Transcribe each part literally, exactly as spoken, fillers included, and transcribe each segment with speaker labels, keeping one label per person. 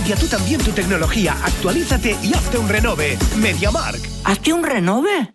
Speaker 1: Cambia tú también tu tecnología, actualízate y hazte un renove. MediaMarkt.
Speaker 2: ¿Hazte un renove?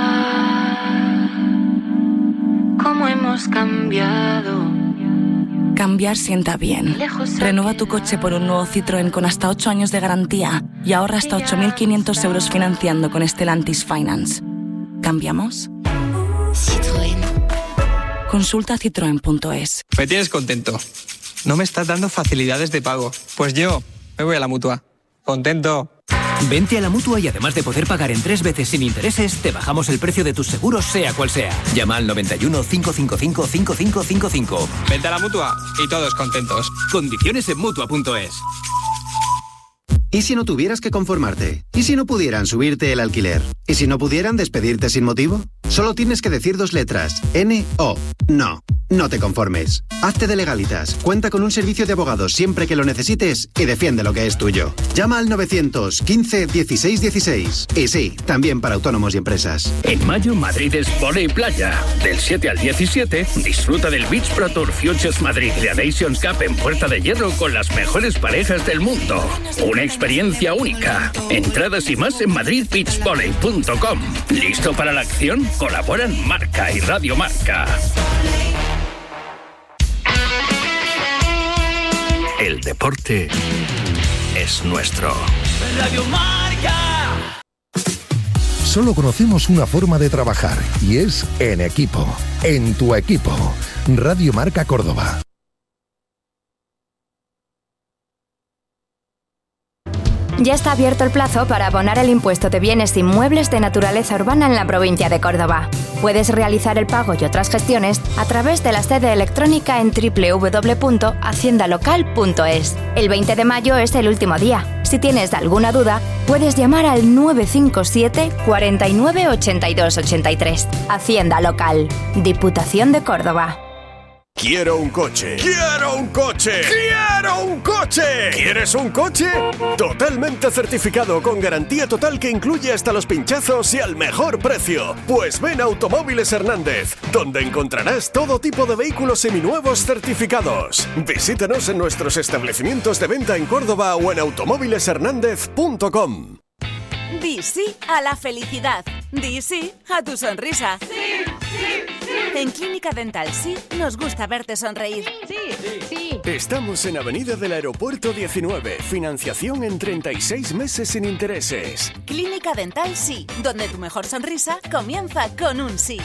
Speaker 3: ¿Cómo hemos cambiado?
Speaker 4: Cambiar sienta bien. Renueva tu coche por un nuevo Citroën con hasta ocho años de garantía y ahorra hasta ocho mil quinientos euros financiando con Stellantis Finance. ¿Cambiamos?
Speaker 3: Citroën.
Speaker 4: Consulta citroen punto es.
Speaker 5: Me tienes contento. No me estás dando facilidades de pago. Pues yo me voy a la Mutua. Contento.
Speaker 6: Vente a la Mutua y además de poder pagar en tres veces sin intereses, te bajamos el precio de tus seguros sea cual sea. Llama al noventa y uno, cinco cinco cinco, cinco cinco cinco cinco.
Speaker 5: Vente a la Mutua y todos contentos.
Speaker 6: Condiciones en Mutua punto es.
Speaker 7: ¿Y si no tuvieras que conformarte? ¿Y si no pudieran subirte el alquiler? ¿Y si no pudieran despedirte sin motivo? Solo tienes que decir dos letras. N O. No. No te conformes. Hazte de Legalitas. Cuenta con un servicio de abogados siempre que lo necesites y defiende lo que es tuyo. Llama al novecientos quince dieciséis dieciséis. Y sí, también para autónomos y empresas.
Speaker 8: En mayo, Madrid es Voley Playa. Del siete al diecisiete, disfruta del Beach Pro Tour Futures Madrid Gradations Cup en Puerta de Hierro con las mejores parejas del mundo. Una experiencia única. Entradas y más en madrid beach volley punto com. ¿Listo para la acción? Colaboran Marca y Radio Marca. El deporte es nuestro.
Speaker 9: Radio Marca.
Speaker 10: Solo conocemos una forma de trabajar y es en equipo. En tu equipo. Radio Marca Córdoba.
Speaker 11: Ya está abierto el plazo para abonar el impuesto de bienes inmuebles de naturaleza urbana en la provincia de Córdoba. Puedes realizar el pago y otras gestiones a través de la sede electrónica en doble u doble u doble u punto hacienda local punto es. El veinte de mayo es el último día. Si tienes alguna duda, puedes llamar al nueve cinco siete, cuarenta y nueve, ochenta y dos ochenta y tres. Hacienda Local, Diputación de Córdoba.
Speaker 12: Quiero un coche. ¡Quiero un coche! ¡Quiero un coche! ¿Quieres un coche? Totalmente certificado con garantía total que incluye hasta los pinchazos y al mejor precio. Pues ven a Automóviles Hernández, donde encontrarás todo tipo de vehículos seminuevos certificados. Visítanos en nuestros establecimientos de venta en Córdoba o en automóviles hernández punto com.
Speaker 13: Di sí a la felicidad. Di sí a tu sonrisa.
Speaker 14: Sí, sí, sí.
Speaker 13: En Clínica Dental Sí nos gusta verte sonreír.
Speaker 14: Sí, sí, sí.
Speaker 12: Estamos en Avenida del Aeropuerto diecinueve. Financiación en treinta y seis meses sin intereses.
Speaker 13: Clínica Dental Sí, donde tu mejor sonrisa comienza con un sí.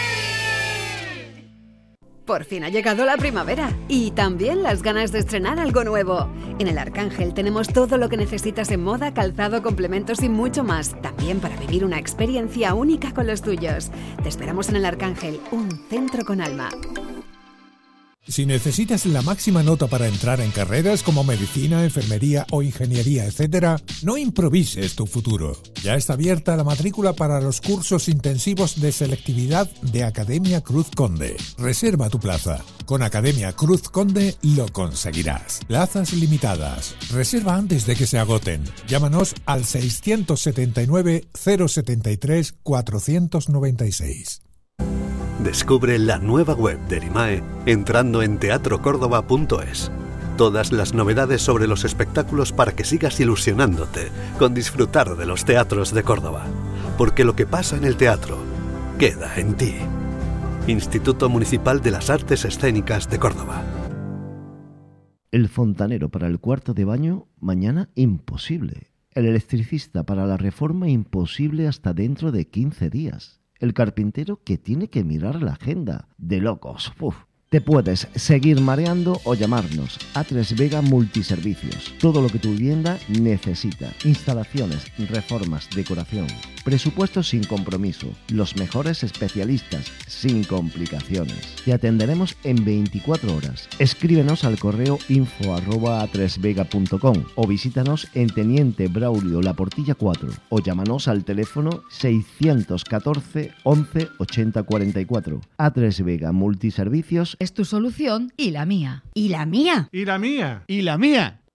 Speaker 15: Por fin ha llegado la primavera y también las ganas de estrenar algo nuevo. En el Arcángel tenemos todo lo que necesitas en moda, calzado, complementos y mucho más. También para vivir una experiencia única con los tuyos. Te esperamos en el Arcángel, un centro con alma.
Speaker 16: Si necesitas la máxima nota para entrar en carreras como medicina, enfermería o ingeniería, etcétera, no improvises tu futuro. Ya está abierta la matrícula para los cursos intensivos de selectividad de Academia Cruz Conde. Reserva tu plaza. Con Academia Cruz Conde lo conseguirás. Plazas limitadas. Reserva antes de que se agoten. Llámanos al seiscientos setenta y nueve, cero setenta y tres, cuatrocientos noventa y seis.
Speaker 17: Descubre la nueva web del I M A E entrando en teatro córdoba punto es. Todas las novedades sobre los espectáculos para que sigas ilusionándote con disfrutar de los teatros de Córdoba. Porque lo que pasa en el teatro queda en ti. Instituto Municipal de las Artes Escénicas de Córdoba.
Speaker 18: El fontanero para el cuarto de baño, mañana imposible. El electricista para la reforma, imposible hasta dentro de quince días. El carpintero que tiene que mirar la agenda. De locos. Uf. Te puedes seguir mareando o llamarnos. A tres Vega Multiservicios. Todo lo que tu vivienda necesita. Instalaciones, reformas, decoración. Presupuestos sin compromiso. Los mejores especialistas, sin complicaciones. Te atenderemos en veinticuatro horas. Escríbenos al correo info arroba a tres vega punto com o visítanos en Teniente Braulio La Portilla cuatro o llámanos al teléfono seiscientos catorce, once, ochenta cuarenta y cuatro. A tres Vega Multiservicios
Speaker 19: es tu solución y la mía.
Speaker 20: ¿Y la mía?
Speaker 21: ¿Y la mía? ¿Y la mía?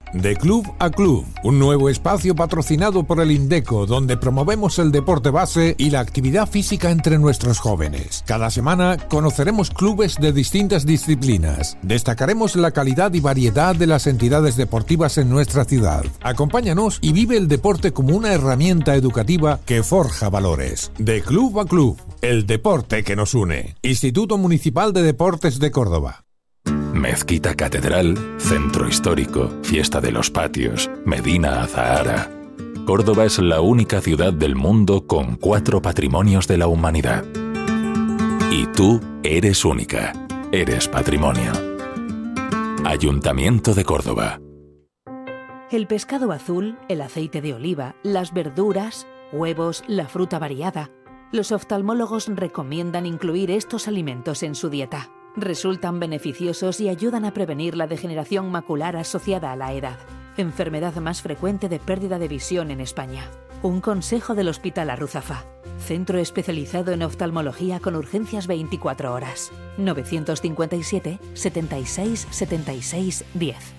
Speaker 16: De Club a Club, un nuevo espacio patrocinado por el Indeco, donde promovemos el deporte base y la actividad física entre nuestros jóvenes. Cada semana conoceremos clubes de distintas disciplinas. Destacaremos la calidad y variedad de las entidades deportivas en nuestra ciudad. Acompáñanos y vive el deporte como una herramienta educativa que forja valores. De Club a Club, el deporte que nos une. Instituto Municipal de Deportes de Córdoba.
Speaker 2: Mezquita Catedral, Centro Histórico, Fiesta de los Patios, Medina Azahara. Córdoba es la única ciudad del mundo con cuatro patrimonios de la humanidad. Y tú eres única. Eres patrimonio. Ayuntamiento de Córdoba.
Speaker 19: El pescado azul, el aceite de oliva, las verduras, huevos, la fruta variada. Los oftalmólogos recomiendan incluir estos alimentos en su dieta. Resultan beneficiosos y ayudan a prevenir la degeneración macular asociada a la edad, enfermedad más frecuente de pérdida de visión en España. Un consejo del Hospital Arruzafa, centro especializado en oftalmología con urgencias veinticuatro horas. novecientos cincuenta y siete, setenta y seis, setenta y seis, diez.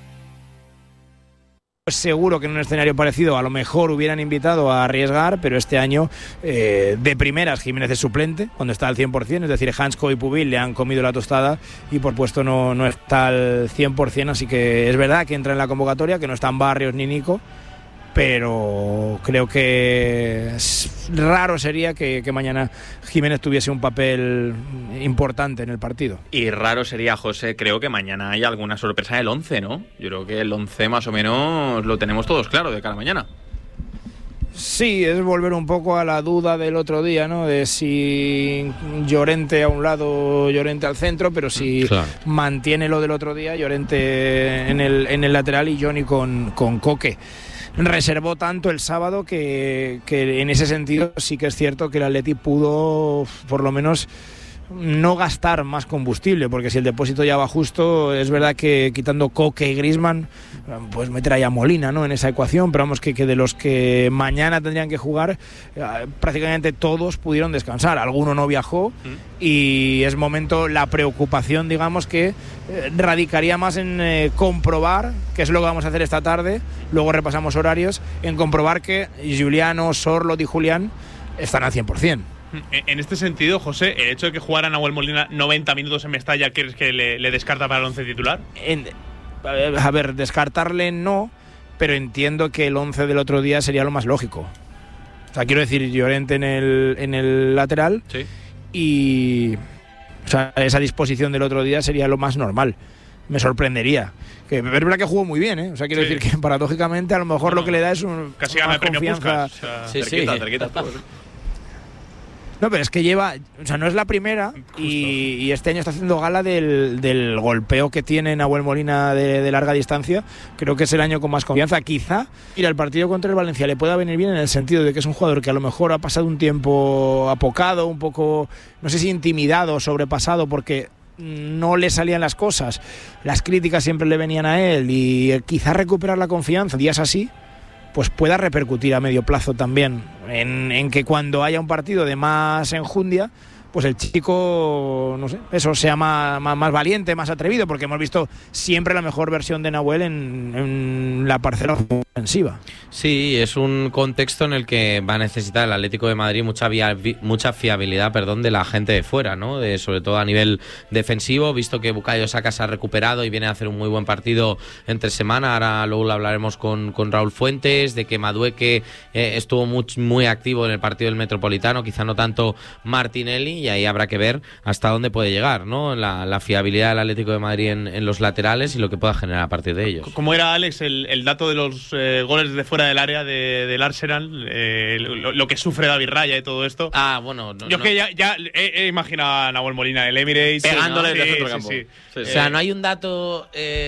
Speaker 20: Seguro que en un escenario parecido a lo mejor hubieran invitado a arriesgar, pero este año eh, de primeras Jiménez es suplente cuando está al cien por ciento, es decir, Hansko y Pubil le han comido la tostada y por puesto no, no está al cien por ciento, así que es verdad que entra en la convocatoria, que no están Barrios ni Nico, pero creo que raro sería que, que mañana Jiménez tuviese un papel importante en el partido.
Speaker 21: Y raro sería, José, creo que mañana hay alguna sorpresa en el once, ¿no? Yo creo que el once más o menos lo tenemos todos claro de cara a mañana.
Speaker 20: Sí, es volver un poco a la duda del otro día, ¿no? De si Llorente a un lado, Llorente al centro, pero si claro. mantiene lo del otro día, Llorente en el, en el lateral y Johnny con, con Coque. Reservó tanto el sábado que, que en ese sentido sí que es cierto que el Atleti pudo por lo menos no gastar más combustible, porque si el depósito ya va justo, es verdad que quitando Coque y Griezmann, pues meter ahí a Molina, ¿no?, en esa ecuación, pero vamos que, que de los que mañana tendrían que jugar, prácticamente todos pudieron descansar, alguno no viajó mm. y es momento, la preocupación, digamos, que eh, radicaría más en eh, comprobar, que es lo que vamos a hacer esta tarde, luego repasamos horarios, en comprobar que Giuliano, Sorloth y Julián están al cien por ciento.
Speaker 22: En este sentido, José, el hecho de que jugara Nahuel Molina noventa minutos en Mestalla, ¿crees que le, le descarta para el once titular?
Speaker 20: En, a ver, descartarle no, pero entiendo que el once del otro día sería lo más lógico. O sea, quiero decir, Llorente en el, en el lateral
Speaker 22: sí.
Speaker 20: y o sea, esa disposición del otro día sería lo más normal. Me sorprendería. Que es verdad que jugó muy bien, ¿eh? O sea, quiero sí. decir que paradójicamente a lo mejor no, lo que le da es un
Speaker 22: casi gana el premio Puskás. O sea,
Speaker 21: sí, cerquita, sí. cerquita.
Speaker 20: No, pero es que lleva, o sea, no es la primera y, y este año está haciendo gala del, del golpeo que tiene Nahuel Molina de, de larga distancia. Creo que es el año con más confianza. Quizá ir al partido contra el Valencia le pueda venir bien en el sentido de que es un jugador que a lo mejor ha pasado un tiempo apocado, un poco, no sé si intimidado, sobrepasado, porque no le salían las cosas. Las críticas siempre le venían a él y quizá recuperar la confianza, días así, pues pueda repercutir a medio plazo también en, en que cuando haya un partido de más enjundia, pues el chico, no sé, eso sea más, más, más valiente, más atrevido, porque hemos visto siempre la mejor versión de Nahuel en, en la parcela ofensiva.
Speaker 23: Sí, es un contexto en el que va a necesitar el Atlético de Madrid mucha via, mucha fiabilidad, perdón, de la gente de fuera, ¿no? De, sobre todo a nivel defensivo, visto que Bukayo Saka se ha recuperado y viene a hacer un muy buen partido entre semana. Ahora luego lo hablaremos con, con Raúl Fuentes, de que Madueque eh, estuvo muy, muy activo en el partido del Metropolitano, quizá no tanto Martinelli, y ahí habrá que ver hasta dónde puede llegar, ¿no? La, la fiabilidad del Atlético de Madrid en, en los laterales y lo que pueda generar a partir de ellos.
Speaker 22: ¿Cómo era, Alex, el, el dato de los eh, goles de fuera del área de, del Arsenal? Eh, lo, lo que sufre David Raya y todo esto.
Speaker 23: Ah, bueno. No,
Speaker 22: Yo
Speaker 23: no.
Speaker 22: que ya, ya he, he imaginado a Nahuel Molina en el Emirates
Speaker 23: pegándole
Speaker 22: sí,
Speaker 23: desde
Speaker 22: sí,
Speaker 23: el
Speaker 22: sí,
Speaker 23: campo.
Speaker 22: Sí,
Speaker 23: sí. Sí, sí. O sea, no hay un dato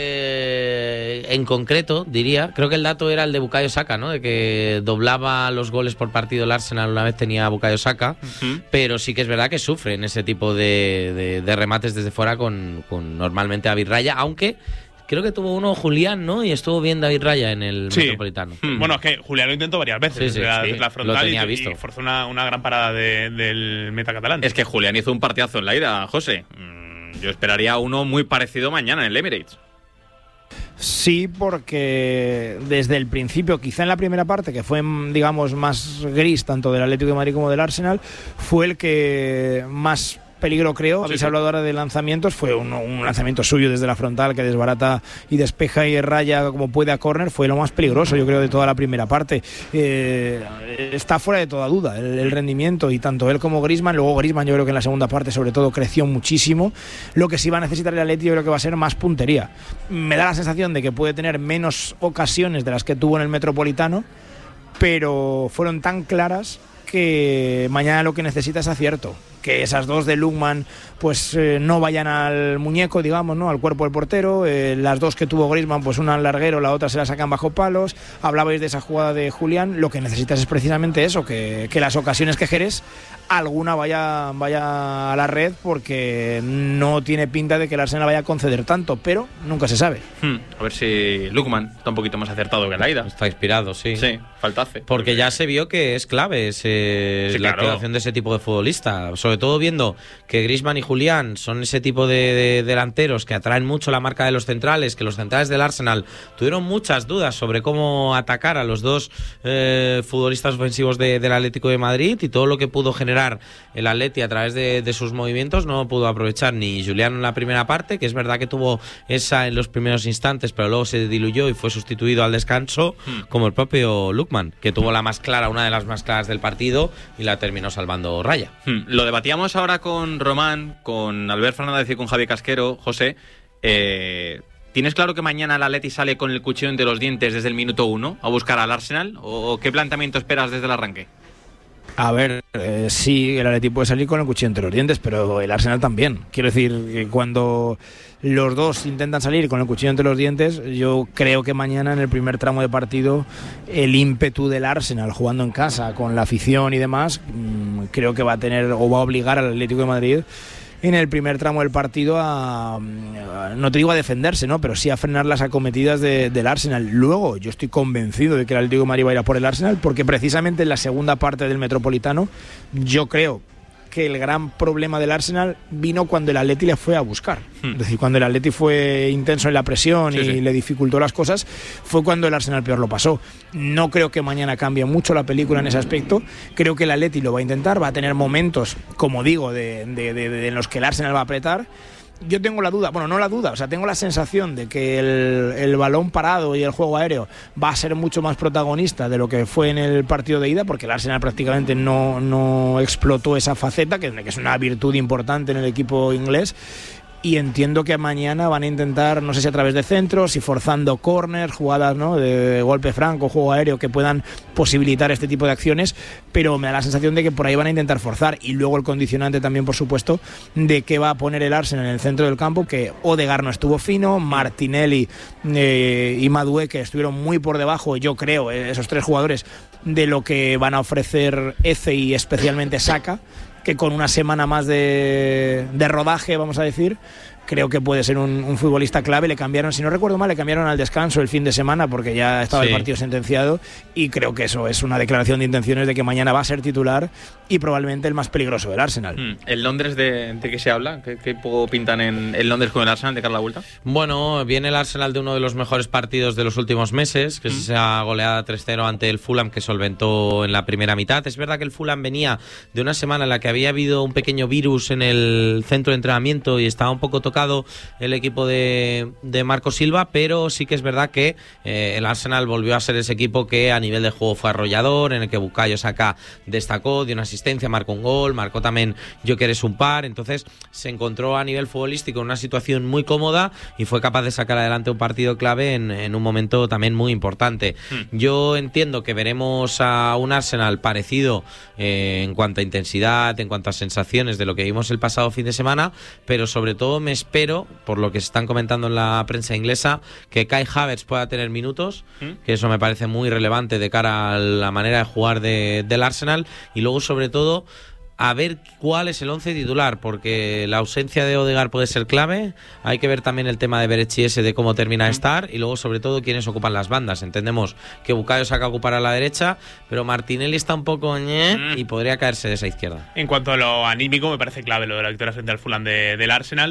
Speaker 23: eh, en concreto, diría. Creo que el dato era el de Bukayo Saka, ¿no? De que doblaba los goles por partido el Arsenal, una vez tenía Bukayo Saka, uh-huh. pero sí que es verdad que sufre en ese tipo de, de, de remates desde fuera con, con normalmente David Raya, aunque creo que tuvo uno Julián, ¿no? Y estuvo bien David Raya en el
Speaker 22: sí.
Speaker 23: Metropolitano.
Speaker 22: Hmm. Bueno, es que Julián lo intentó varias veces,
Speaker 23: sí, sí,
Speaker 22: desde, la,
Speaker 23: sí.
Speaker 22: desde la frontal,
Speaker 23: lo tenía
Speaker 22: y,
Speaker 23: visto.
Speaker 22: y forzó una, una gran parada de, del meta catalán.
Speaker 21: Es que Julián hizo un partidazo en la ida, José. Yo esperaría uno muy parecido mañana en el Emirates.
Speaker 20: Sí, porque desde el principio, quizá en la primera parte, que fue, digamos, más gris tanto del Atlético de Madrid como del Arsenal, fue el que más peligro creo. Sí, Habéis sí. hablado ahora de lanzamientos, fue un, un lanzamiento suyo desde la frontal que desbarata y despeja y raya como puede a córner, fue lo más peligroso yo creo de toda la primera parte. Eh, está fuera de toda duda el, el rendimiento, y tanto él como Griezmann. Luego Griezmann yo creo que en la segunda parte sobre todo creció muchísimo. Lo que sí va a necesitar el Atleti yo creo que va a ser más puntería. Me da la sensación de que puede tener menos ocasiones de las que tuvo en el Metropolitano, pero fueron tan claras que mañana lo que necesita es acierto. Que esas dos de Lookman pues eh, no vayan al muñeco, digamos, ¿no? Al cuerpo del portero. Eh, las dos que tuvo Griezmann, pues una al larguero, la otra se la sacan bajo palos. Hablabais de esa jugada de Julián. Lo que necesitas es precisamente eso, que, que las ocasiones que Jerez, alguna vaya, vaya a la red, porque no tiene pinta de que el Arsenal vaya a conceder tanto, pero nunca se sabe.
Speaker 21: Hmm, a ver si Lookman está un poquito más acertado que Laida.
Speaker 23: Está inspirado, sí.
Speaker 21: Sí, falta hace.
Speaker 23: Porque ya se vio que es clave ese, sí, la claro. activación de ese tipo de futbolista. Sobre todo viendo que Griezmann y Julián son ese tipo de, de delanteros que atraen mucho la marca de los centrales, que los centrales del Arsenal tuvieron muchas dudas sobre cómo atacar a los dos eh, futbolistas ofensivos de, del Atlético de Madrid, y todo lo que pudo generar el Atleti a través de, de sus movimientos no pudo aprovechar ni Julián en la primera parte, que es verdad que tuvo esa en los primeros instantes, pero luego se diluyó y fue sustituido al descanso, hmm. como el propio Lookman, que tuvo la más clara, una de las más claras del partido, y la terminó salvando Raya.
Speaker 21: Hmm. Lo debatíamos ahora con Román, con Albert Fernández y con Javi Casquero. José, eh, ¿tienes claro que mañana el Atleti sale con el cuchillo entre los dientes desde el minuto uno a buscar al Arsenal? ¿O qué planteamiento esperas desde el arranque?
Speaker 20: A ver, eh, sí, el Atleti puede salir con el cuchillo entre los dientes, pero el Arsenal también. Quiero decir que cuando los dos intentan salir con el cuchillo entre los dientes, yo creo que mañana en el primer tramo de partido el ímpetu del Arsenal jugando en casa con la afición y demás, mmm, creo que va a tener o va a obligar al Atlético de Madrid en el primer tramo del partido a, a no te digo a defenderse, ¿no? Pero sí a frenar las acometidas de, del Arsenal. Luego yo estoy convencido de que el Atlético de Madrid va a ir a por el Arsenal, porque precisamente en la segunda parte del Metropolitano yo creo que el gran problema del Arsenal vino cuando el Atleti le fue a buscar. Hmm. Es decir, cuando el Atleti fue intenso en la presión sí, y sí. le dificultó las cosas, fue cuando el Arsenal peor lo pasó. No creo que mañana cambie mucho la película en ese aspecto. Creo que el Atleti lo va a intentar, va a tener momentos, como digo, de, de, de, de en los que el Arsenal va a apretar. Yo tengo la duda, bueno, no la duda, o sea, tengo la sensación de que el, el balón parado y el juego aéreo va a ser mucho más protagonista de lo que fue en el partido de ida, porque el Arsenal prácticamente no, no explotó esa faceta, que, que es una virtud importante en el equipo inglés. Y entiendo que mañana van a intentar, no sé si a través de centros y forzando corners, jugadas, ¿no?, de golpe franco, juego aéreo, que puedan posibilitar este tipo de acciones, pero me da la sensación de que por ahí van a intentar forzar. Y luego el condicionante también, por supuesto, de que va a poner el Arsenal en el centro del campo, que Odegaard no estuvo fino, Martinelli eh, y Madueke estuvieron muy por debajo, yo creo, esos tres jugadores, de lo que van a ofrecer Eze y especialmente Saka, que con una semana más de, de rodaje, vamos a decir, creo que puede ser un, un futbolista clave. Le cambiaron, si no recuerdo mal, le cambiaron al descanso el fin de semana porque ya estaba sí. el partido sentenciado, y creo que eso es una declaración de intenciones de que mañana va a ser titular y probablemente el más peligroso del Arsenal.
Speaker 21: Mm. ¿El Londres de, de qué se habla? ¿Qué, qué poco pintan en el Londres con el Arsenal de cara a la vuelta?
Speaker 23: Bueno, viene el Arsenal de uno de los mejores partidos de los últimos meses, que mm. es esa goleada tres cero ante el Fulham que solventó en la primera mitad. Es verdad que el Fulham venía de una semana en la que había habido un pequeño virus en el centro de entrenamiento y estaba un poco tocado el equipo de, de Marco Silva, pero sí que es verdad que eh, el Arsenal volvió a ser ese equipo que a nivel de juego fue arrollador, en el que Bukayo Saka destacó, dio una asistencia, marcó un gol, marcó también Gyökeres un par, entonces se encontró a nivel futbolístico en una situación muy cómoda y fue capaz de sacar adelante un partido clave en, en un momento también muy importante. Hmm. Yo entiendo que veremos a un Arsenal parecido eh, en cuanto a intensidad, en cuanto a sensaciones de lo que vimos el pasado fin de semana, pero sobre todo me espero, por lo que se están comentando en la prensa inglesa, que Kai Havertz pueda tener minutos, ¿Mm? que eso me parece muy relevante de cara a la manera de jugar de, del Arsenal, y luego sobre todo a ver cuál es el once titular, porque la ausencia de Odegaard puede ser clave. Hay que ver también el tema de Berechi ese, de cómo termina de estar, y luego sobre todo quiénes ocupan las bandas. Entendemos que Bukayo Saka ocupará la derecha, pero Martinelli está un poco ñe mm. y podría caerse de esa izquierda.
Speaker 22: En cuanto a lo anímico, me parece clave lo de la victoria frente al Fulham de, del Arsenal.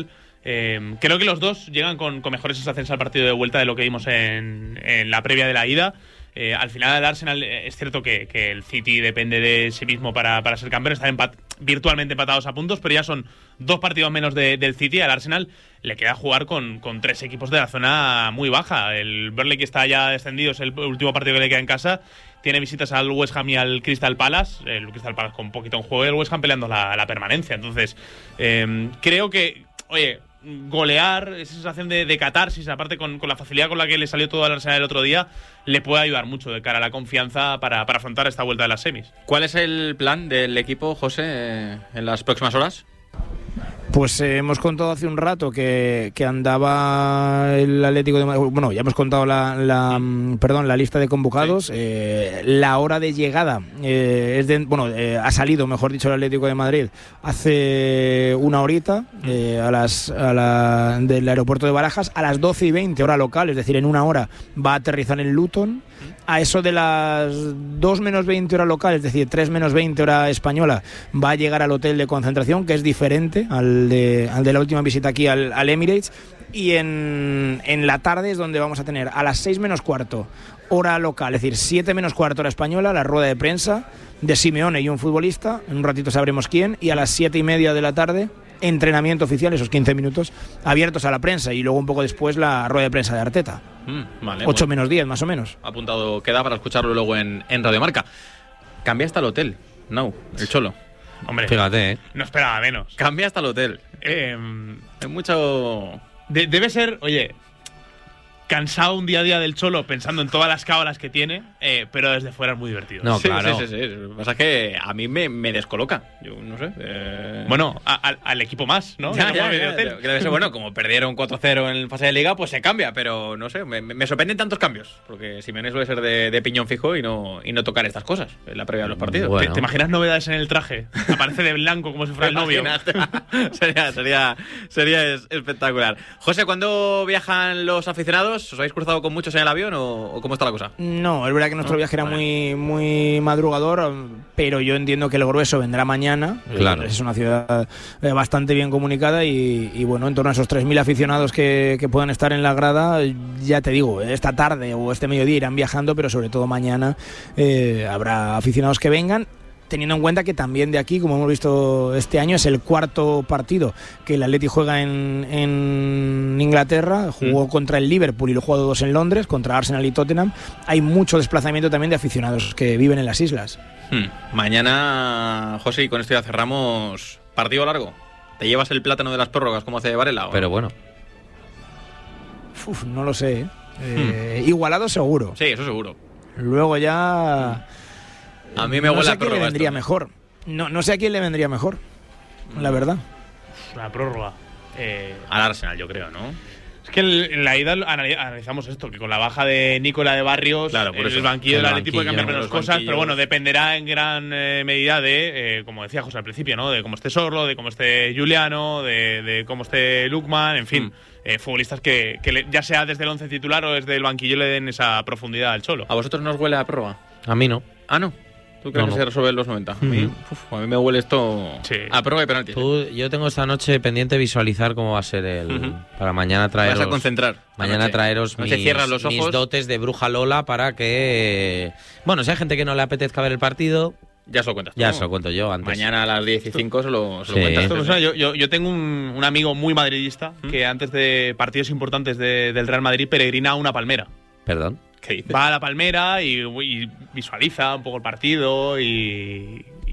Speaker 22: Eh, creo que los dos llegan con, con mejores sensaciones al partido de vuelta de lo que vimos en, en la previa de la ida. Eh, al final el Arsenal, eh, es cierto que, que el City depende de sí mismo para, para ser campeón, están empat- virtualmente empatados a puntos, pero ya son dos partidos menos de, del City. Al Arsenal le queda jugar con, con tres equipos de la zona muy baja. El Burnley, que está ya descendido, es el último partido que le queda en casa. Tiene visitas al West Ham y al Crystal Palace. El Crystal Palace con un poquito en juego y el West Ham peleando la, la permanencia. Entonces, eh, creo que, oye, golear, esa sensación de, de catarsis, aparte con, con la facilidad con la que le salió todo al Arsenal el otro día, le puede ayudar mucho de cara a la confianza para, para afrontar esta vuelta de las semis.
Speaker 21: ¿Cuál es el plan del equipo, José, eh, en las próximas horas?
Speaker 20: Pues eh, hemos contado hace un rato que, que andaba el Atlético de Madrid. Bueno, ya hemos contado la, la perdón la lista de convocados. Sí. Eh, la hora de llegada eh, es de, bueno eh, ha salido, mejor dicho, el Atlético de Madrid hace una horita eh, a las a la, del aeropuerto de Barajas a las doce y veinte hora local, es decir, en una hora va a aterrizar en Luton. A eso de las dos menos veinte hora local, es decir, tres menos veinte hora española, va a llegar al hotel de concentración, que es diferente al de, al de la última visita aquí al, al Emirates. Y en, en la tarde es donde vamos a tener a las seis menos cuarto hora local, es decir, siete menos cuarto hora española, la rueda de prensa de Simeone y un futbolista. En un ratito sabremos quién. Y a las siete y media de la tarde, entrenamiento oficial, esos quince minutos abiertos a la prensa, y luego un poco después la rueda de prensa de Arteta.
Speaker 21: Mm, vale,
Speaker 20: ocho
Speaker 21: bueno.
Speaker 20: menos diez, más o menos.
Speaker 21: Apuntado queda para escucharlo luego en, en Radio Marca. Cambia hasta el hotel, no, el Cholo.
Speaker 22: Hombre,
Speaker 23: fíjate, ¿eh?
Speaker 22: No esperaba menos.
Speaker 21: Cambia hasta el hotel.
Speaker 22: Eh,
Speaker 21: Hay mucho...
Speaker 22: De, debe ser, oye, cansado un día a día del Cholo pensando en todas las cábalas que tiene, eh, pero desde fuera es muy divertido.
Speaker 21: No,
Speaker 22: sí,
Speaker 21: claro. Sí, sí, sí. Lo que pasa es que a mí me, me descoloca. Yo no sé. Eh...
Speaker 22: Bueno, a, a, al equipo más, ¿no?
Speaker 21: Ya, ya, ya, ya. Que debe ser, bueno, como perdieron cuatro cero en fase de liga, pues se cambia, pero no sé, me, me sorprenden tantos cambios. Porque Simeone suele ser de, de piñón fijo y no, y no tocar estas cosas en la previa de los partidos.
Speaker 22: Bueno. ¿Te, ¿Te imaginas novedades en el traje? Aparece de blanco como si fuera el novio.
Speaker 21: sería sería, sería espectacular. José, ¿cuándo viajan los aficionados? ¿Os habéis cruzado con muchos en el avión o, o cómo está la cosa?
Speaker 20: No, es verdad que nuestro
Speaker 21: ¿No?
Speaker 20: viaje era
Speaker 21: vale.
Speaker 20: muy, muy madrugador, pero yo entiendo que el grueso vendrá mañana.
Speaker 23: Claro.
Speaker 20: Es una ciudad bastante bien comunicada y, y bueno, en torno a esos tres mil aficionados que, que puedan estar en la grada, ya te digo, esta tarde o este mediodía irán viajando, pero sobre todo mañana eh, habrá aficionados que vengan, teniendo en cuenta que también de aquí, como hemos visto este año, es el cuarto partido que el Atleti juega en, en Inglaterra. Jugó mm. contra el Liverpool y lo ha jugado dos en Londres, contra Arsenal y Tottenham. Hay mucho desplazamiento también de aficionados que viven en las islas.
Speaker 21: Hmm. Mañana, José, y con esto ya cerramos, partido largo. ¿Te llevas el plátano de las prórrogas como hace Varela?
Speaker 23: Pero bueno.
Speaker 20: Uf, no lo sé, ¿eh? Eh, hmm. Igualado seguro.
Speaker 21: Sí, eso seguro.
Speaker 20: Luego ya...
Speaker 21: A mí me
Speaker 20: no
Speaker 21: huele
Speaker 20: sé
Speaker 21: a
Speaker 20: a quién le vendría
Speaker 21: esto.
Speaker 20: mejor. No, no sé a quién le vendría mejor, la verdad.
Speaker 22: La prórroga. Eh...
Speaker 21: Al Arsenal, yo creo, ¿no?
Speaker 22: Es que en la ida analizamos esto, que con la baja de Nicola de Barrios,
Speaker 21: claro, por
Speaker 22: el
Speaker 21: eso.
Speaker 22: banquillo del Atlético puede cambiar menos cosas,
Speaker 21: banquillos.
Speaker 22: Pero bueno, dependerá en gran eh, medida de, eh, como decía José al principio, ¿no? De cómo esté Sorlo, de cómo esté Juliano, de, de cómo esté Lukman, en fin, mm. eh, futbolistas que, que le, ya sea desde el once titular o desde el banquillo le den esa profundidad al Cholo.
Speaker 21: ¿A vosotros no os huele a prórroga?
Speaker 23: A mí no.
Speaker 21: Ah, no. ¿Tú crees no, que no. se resuelve en los noventa? Mm-hmm. A, mí, uf, a mí me huele esto sí. a prórroga y penalti.
Speaker 23: Tú, yo tengo esta noche pendiente visualizar cómo va a ser el... Mm-hmm. Para mañana traeros...
Speaker 21: Vas a concentrar.
Speaker 23: Mañana traeros
Speaker 21: no
Speaker 23: mis,
Speaker 21: los ojos.
Speaker 23: mis dotes de bruja Lola para que... Bueno, si hay gente que no le apetezca ver el partido...
Speaker 21: Ya se lo cuentas tú.
Speaker 23: Ya se lo cuento yo antes.
Speaker 21: Mañana a las diez y cinco se lo, se
Speaker 23: sí.
Speaker 21: lo cuentas.
Speaker 22: Esto, o sea, yo, yo, yo tengo un, un amigo muy madridista ¿Mm? que antes de partidos importantes de, del Real Madrid peregrina a una palmera.
Speaker 23: ¿Perdón?
Speaker 22: Va a la palmera y, y visualiza un poco el partido y,